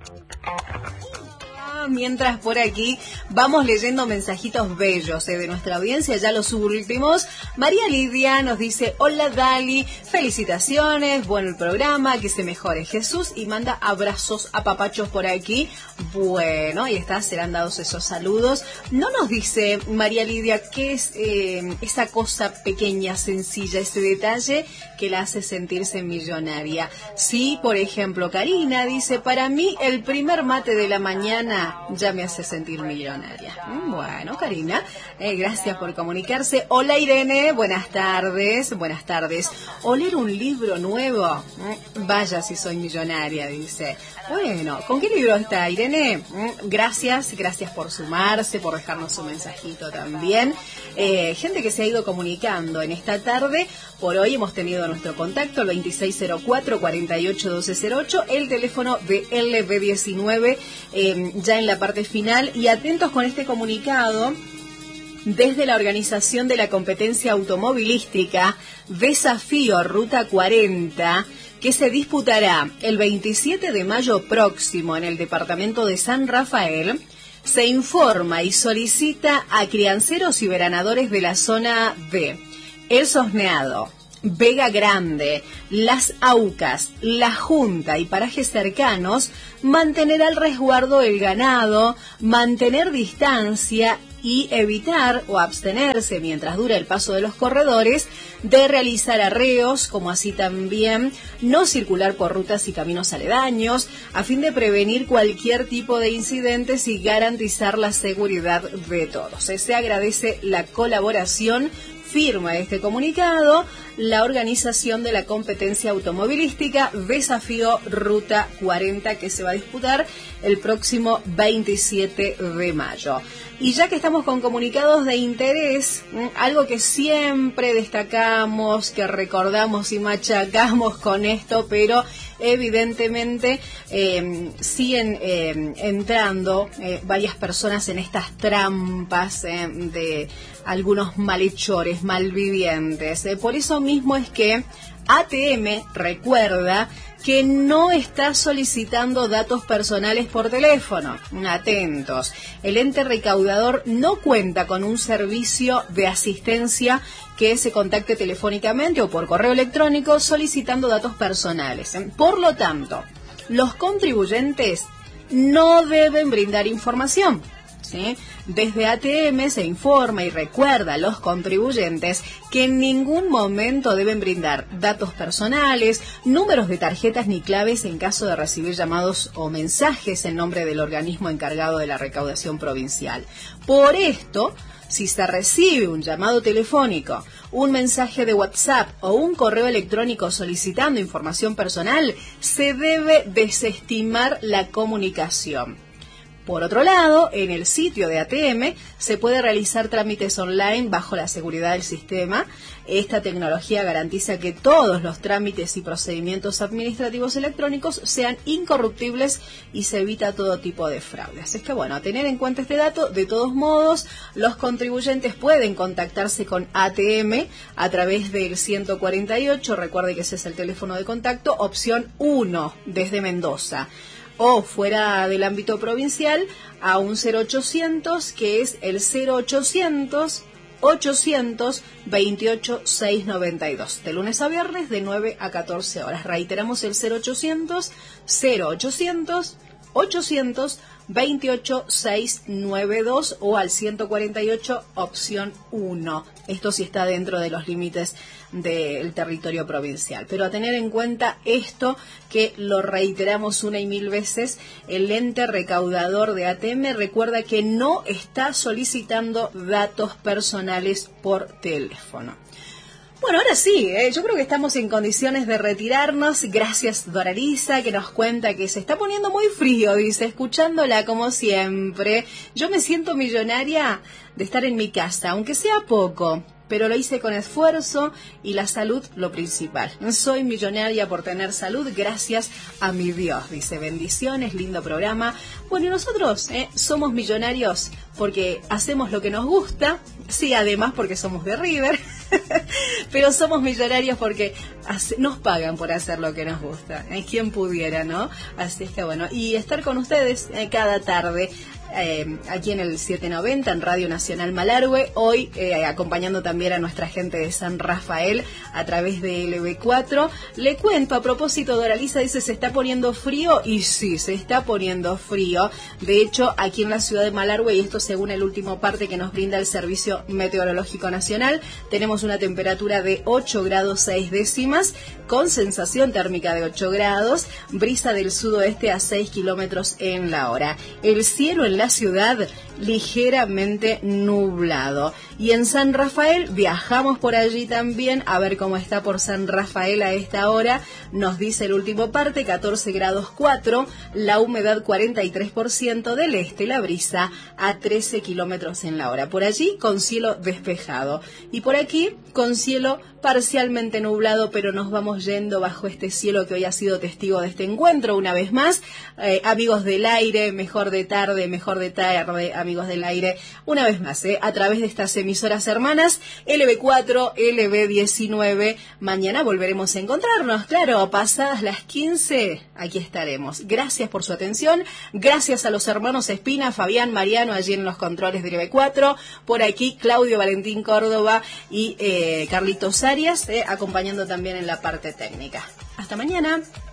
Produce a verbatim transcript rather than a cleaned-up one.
Mientras por aquí vamos leyendo mensajitos bellos eh, de nuestra audiencia, ya los últimos. María Lidia nos dice: hola Dali, felicitaciones, bueno el programa, que se mejore Jesús, y manda abrazos a papachos por aquí. Bueno, ahí está, serán dados esos saludos. No nos dice María Lidia qué es eh, esa cosa pequeña, sencilla, ese detalle que la hace sentirse millonaria. Sí, por ejemplo, Karina dice: para mí el primer mate de la mañana ya me hace sentir millonaria. Bueno, Karina, eh, gracias por comunicarse. Hola Irene, buenas tardes, buenas tardes. ¿Oler un libro nuevo? Vaya si soy millonaria, dice. Bueno, ¿con qué libro está Irene? Gracias, gracias por sumarse, por dejarnos un mensajito también. Eh, gente que se ha ido comunicando en esta tarde. Por hoy hemos tenido nuestro contacto, el veintiséis cero cuatro, cuarenta y ocho, doce cero ocho, el teléfono de L B diecinueve, eh, ya en la parte final. Y atentos con este comunicado desde la organización de la competencia automovilística Desafío Ruta cuarenta, que se disputará el veintisiete de mayo próximo en el departamento de San Rafael. Se informa y solicita a crianceros y veranadores de la zona B, El Sosneado, Vega Grande, Las Aucas, La Junta y parajes cercanos, mantener al resguardo el ganado, mantener distancia y evitar o abstenerse mientras dura el paso de los corredores de realizar arreos, como así también no circular por rutas y caminos aledaños, a fin de prevenir cualquier tipo de incidentes y garantizar la seguridad de todos. Se agradece la colaboración. Firma este comunicado la organización de la competencia automovilística Desafío Ruta cuarenta, que se va a disputar el próximo veintisiete de mayo. Y ya que estamos con comunicados de interés, algo que siempre destacamos, que recordamos y machacamos con esto, pero evidentemente eh, siguen eh, entrando eh, varias personas en estas trampas eh, de algunos malhechores, malvivientes. Eh, por eso mismo es que A T M recuerda que no está solicitando datos personales por teléfono. Atentos. El ente recaudador no cuenta con un servicio de asistencia que se contacte telefónicamente o por correo electrónico solicitando datos personales. Por lo tanto, los contribuyentes no deben brindar información. ¿Sí? Desde A T M se informa y recuerda a los contribuyentes que en ningún momento deben brindar datos personales, números de tarjetas ni claves en caso de recibir llamados o mensajes en nombre del organismo encargado de la recaudación provincial. Por esto, si se recibe un llamado telefónico, un mensaje de WhatsApp o un correo electrónico solicitando información personal, se debe desestimar la comunicación. Por otro lado, en el sitio de A T M se puede realizar trámites online bajo la seguridad del sistema. Esta tecnología garantiza que todos los trámites y procedimientos administrativos electrónicos sean incorruptibles y se evita todo tipo de fraude. Así que bueno, a tener en cuenta este dato. De todos modos, los contribuyentes pueden contactarse con A T M a través del ciento cuarenta y ocho, recuerde que ese es el teléfono de contacto, opción uno desde Mendoza, o fuera del ámbito provincial a un cero ochocientos, que es el cero ochocientos, ochocientos veintiocho, seiscientos noventa y dos, de lunes a viernes de nueve a catorce horas. Reiteramos el cero ochocientos, cero ochocientos, ochocientos veintiocho, seiscientos noventa y dos o al ciento cuarenta y ocho, opción uno. Esto sí está dentro de los límites del territorio provincial. Pero a tener en cuenta esto, que lo reiteramos una y mil veces, el ente recaudador de A T M recuerda que no está solicitando datos personales por teléfono. Bueno, ahora sí, ¿eh? Yo creo que estamos en condiciones de retirarnos. Gracias, Doralisa, que nos cuenta que se está poniendo muy frío, dice, escuchándola como siempre. Yo me siento millonaria de estar en mi casa, aunque sea poco, pero lo hice con esfuerzo y la salud lo principal. Soy millonaria por tener salud gracias a mi Dios, dice. Bendiciones, lindo programa. Bueno, y nosotros ¿eh? somos millonarios porque hacemos lo que nos gusta, sí, además porque somos de River. Pero somos millonarios porque hace, nos pagan por hacer lo que nos gusta. ¿Eh? ¿Quién pudiera, no? Así es que bueno, y estar con ustedes eh, cada tarde. Eh, aquí en el setecientos noventa en Radio Nacional Malargüe, hoy eh, acompañando también a nuestra gente de San Rafael a través de L B cuatro. Le cuento a propósito, Doralisa dice, ¿se está poniendo frío? Y sí, se está poniendo frío. De hecho, aquí en la ciudad de Malargüe, y esto según el último parte que nos brinda el Servicio Meteorológico Nacional, tenemos una temperatura de ocho grados seis décimas, con sensación térmica de ocho grados, brisa del sudoeste a seis kilómetros en la hora. El cielo en la ciudad ligeramente nublado. Y en San Rafael viajamos por allí también a ver cómo está por San Rafael a esta hora. Nos dice el último parte, catorce grados cuatro, la humedad cuarenta y tres por ciento, del este la brisa a trece kilómetros en la hora. Por allí con cielo despejado. Y por aquí con cielo parcialmente nublado, pero nos vamos yendo bajo este cielo que hoy ha sido testigo de este encuentro una vez más. Eh, amigos del aire, mejor de tarde, mejor de tarde, amigos del aire, una vez más, eh, a través de estas emisoras hermanas, L B cuatro, L B diecinueve. Mañana volveremos a encontrarnos, claro, pasadas las quince, aquí estaremos. Gracias por su atención, gracias a los hermanos Espina, Fabián, Mariano, allí en los controles de L B cuatro, por aquí Claudio Valentín Córdoba y eh, Carlitos Arias, eh, acompañando también en la parte técnica. Hasta mañana.